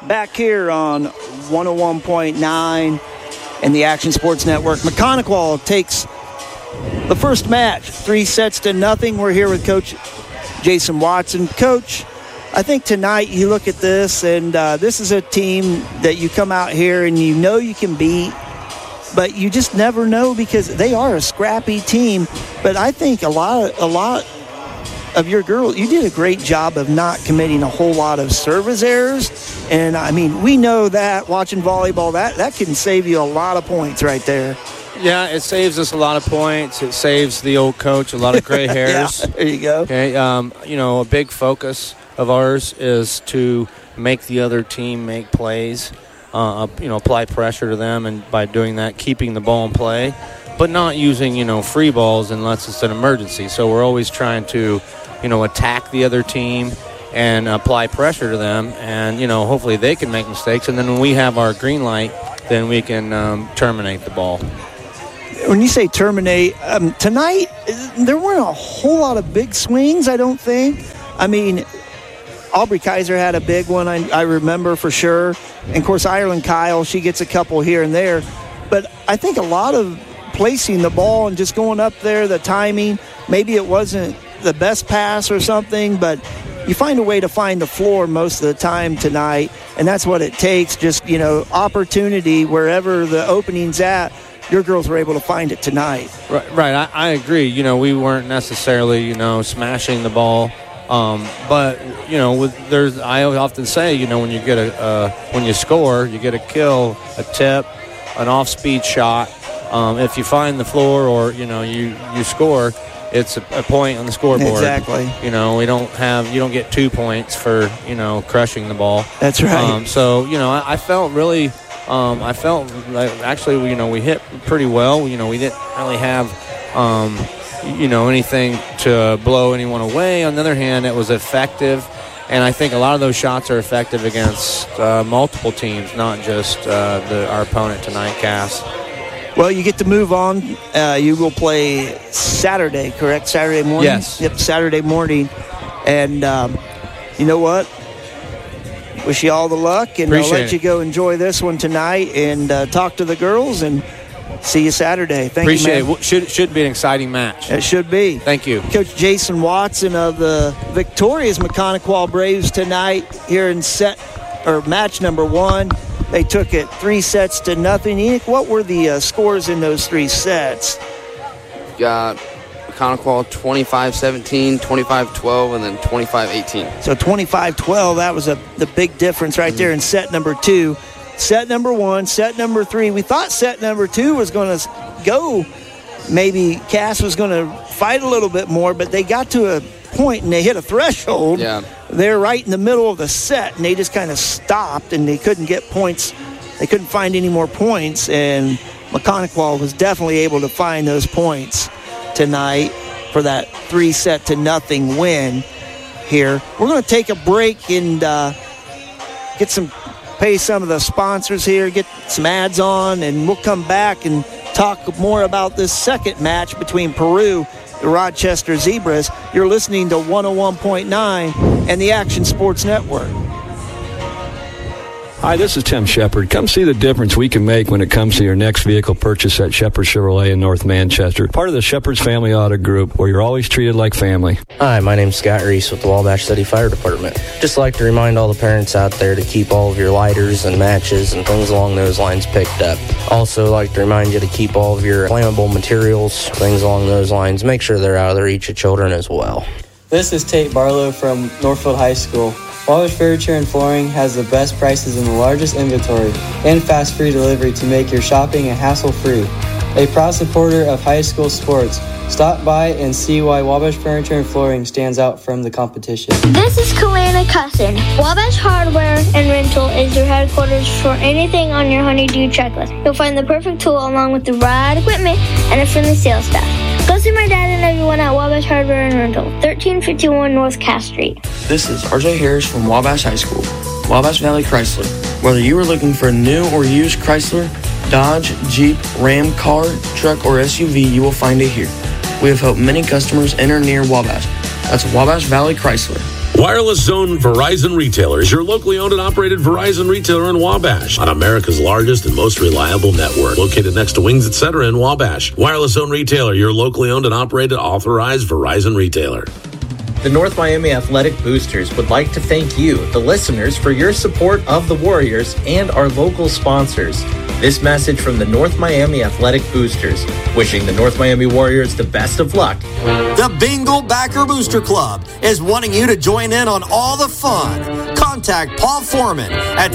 Back here on 101.9 and the Action Sports Network. Mechanical takes the first match, 3-0. We're here with Coach Jason Watson. Coach, I think tonight you look at this, and this is a team that you come out here and you know you can beat, but you just never know because they are a scrappy team. But I think a lot of your girls, you did a great job of not committing a whole lot of service errors. And, I mean, we know that watching volleyball, that can save you a lot of points right there. Yeah, it saves us a lot of points. It saves the old coach a lot of gray hairs. Yeah, there you go. Okay, a big focus of ours is to make the other team make plays, apply pressure to them, and by doing that, keeping the ball in play, but not using, free balls unless it's an emergency. So we're always trying to, attack the other team and apply pressure to them, and, hopefully they can make mistakes. And then when we have our green light, then we can terminate the ball. When you say terminate, tonight there weren't a whole lot of big swings, I don't think. I mean, Aubrey Kaiser had a big one, I remember for sure. And, of course, Ireland Kyle, she gets a couple here and there. But I think a lot of placing the ball and just going up there, the timing, maybe it wasn't the best pass or something, but you find a way to find the floor most of the time tonight, and that's what it takes, just, opportunity wherever the opening's at. Your girls were able to find it tonight. Right. I agree. We weren't necessarily, smashing the ball. But, I often say, when you get when you score, you get a kill, a tip, an off-speed shot. If you find the floor or, you score, it's a point on the scoreboard. Exactly. You don't get 2 points for, crushing the ball. That's right. I felt really, actually, we hit pretty well. We didn't really have, anything to blow anyone away. On the other hand, it was effective. And I think a lot of those shots are effective against multiple teams, not just our opponent tonight, Cass. Well, you get to move on. You will play Saturday, correct? Saturday morning? Yes. Yep, Saturday morning. And you know what? Wish you all the luck, and I'll let you go enjoy this one tonight and talk to the girls, and see you Saturday. Thank you, man. Appreciate it. Should be an exciting match. It should be. Thank you. Coach Jason Watson of the victorious Mechanical Braves tonight here in match number 1. They took it 3-0. Enoch, what were the scores in those 3 sets? Got Mechanical 25-17, 25-12, and then 25-18. So 25-12, that was the big difference right there in set number 2. Set number 1, set number 3. We thought set number 2 was going to go. Maybe Cass was going to fight a little bit more, but they got to a point and they hit a threshold. Yeah. They're right in the middle of the set, and they just kind of stopped, and they couldn't get points. They couldn't find any more points, and Mechanical was definitely able to find those points tonight for that 3-0 win here. We're going to take a break and pay some of the sponsors here, get some ads on, and we'll come back and talk more about this second match between Peru, the Rochester Zebras. You're listening to 101.9 and the Action Sports Network. Hi, this is Tim Shepard. Come see the difference we can make when it comes to your next vehicle purchase at Shepard Chevrolet in North Manchester. Part of the Shepard's Family Auto Group, where you're always treated like family. Hi, my name's Scott Reese with the Wabash City Fire Department. Just like to remind all the parents out there to keep all of your lighters and matches and things along those lines picked up. Also like to remind you to keep all of your flammable materials, things along those lines. Make sure they're out of the reach of children as well. This is Tate Barlow from Northfield High School. Wabash Furniture and Flooring has the best prices and the largest inventory and fast free delivery to make your shopping a hassle-free. A proud supporter of high school sports, stop by and see why Wabash Furniture and Flooring stands out from the competition. This is Kalana Cussin. Wabash Hardware and Rental is your headquarters for anything on your honeydew checklist. You'll find the perfect tool along with the right equipment and a friendly sales staff. Go see my dad and everyone at Wabash Hardware and Rental, 1351 North Cass Street. This is RJ Harris from Wabash High School, Wabash Valley Chrysler. Whether you are looking for a new or used Chrysler, Dodge, Jeep, Ram, car, truck, or SUV, you will find it here. We have helped many customers enter near Wabash. That's Wabash Valley Chrysler. Wireless Zone Verizon Retailer is your locally owned and operated Verizon retailer in Wabash on America's largest and most reliable network. Located next to Wings Etc. in Wabash. Wireless Zone Retailer, your locally owned and operated authorized Verizon retailer. The North Miami Athletic Boosters would like to thank you, the listeners, for your support of the Warriors and our local sponsors. This message from the North Miami Athletic Boosters, wishing the North Miami Warriors the best of luck. The Bingle Backer Booster Club is wanting you to join in on all the fun. Contact Paul Foreman at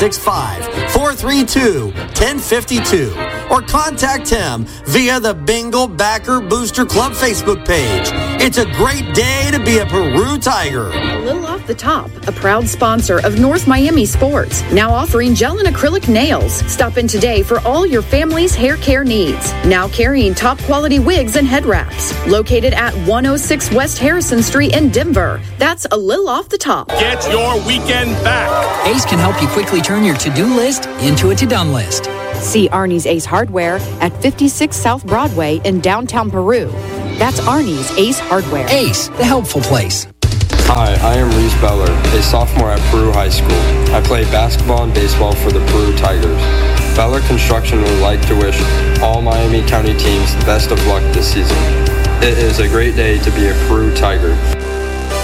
765-432-1052 or contact him via the Bingle Backer Booster Club Facebook page. It's a great day to be a Peru Tiger. A Little Off the Top, a proud sponsor of North Miami Sports, now offering gel and acrylic nails. Stop in today for all your family's hair care needs. Now carrying top quality wigs and head wraps. Located at 106 West Harrison Street in Denver. That's A Little Off the Top. Get your weekend back. Ace can help you quickly turn your to-do list into a to-done list. See Arnie's Ace Hardware at 56 South Broadway in downtown Peru. That's Arnie's Ace Hardware. Ace, the helpful place. Hi, I am Reese Beller, a sophomore at Peru High School. I play basketball and baseball for the Peru Tigers. Beller Construction would like to wish all Miami County teams the best of luck this season. It is a great day to be a Peru Tiger.